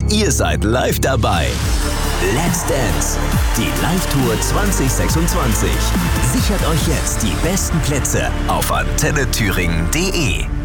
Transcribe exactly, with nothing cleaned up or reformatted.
Ihr seid live dabei. Let's Dance, die Live-Tour zwanzig sechsundzwanzig. Sichert euch jetzt die besten Plätze auf antenne thüringen punkt de.